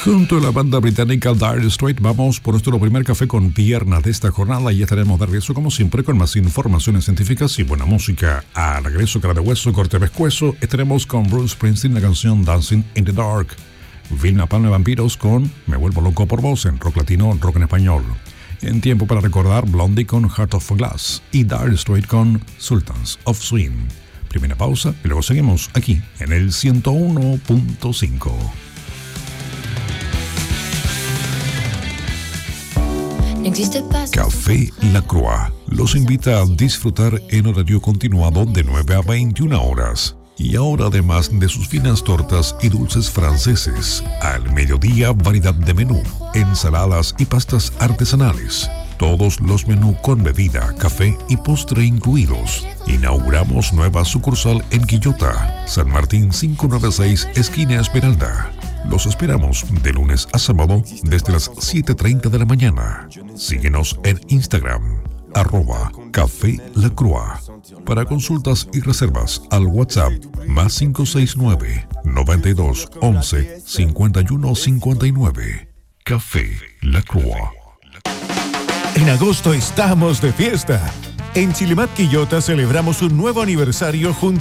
Junto a la banda británica Dire Straits vamos por nuestro primer café con pierna de esta jornada y estaremos de regreso como siempre con más informaciones científicas y buena música. Al regreso, cara de hueso, corte pescuezo, estaremos con Bruce Springsteen, la canción Dancing in the Dark. Vilna Palma de Vampiros con Me Vuelvo Loco por Vos en rock latino, rock en español. En tiempo para recordar Blondie con Heart of Glass y Dire Straits con Sultans of Swing. Primera pausa y luego seguimos aquí en el 101.5. Café La Croix los invita a disfrutar en horario continuado de 9 a 21 horas. Y ahora, además de sus finas tortas y dulces franceses, al mediodía variedad de menú, ensaladas y pastas artesanales. Todos los menús con bebida, café y postre incluidos. Inauguramos nueva sucursal en Quillota, San Martín 596, esquina Esmeralda. Los esperamos de lunes a sábado desde las 7:30 de la mañana. Síguenos en Instagram, @Café La Croix. Para consultas y reservas al WhatsApp más 569 92 11 51 59. Café La Croix. En agosto estamos de fiesta. En Chilimat Quillota celebramos un nuevo aniversario junto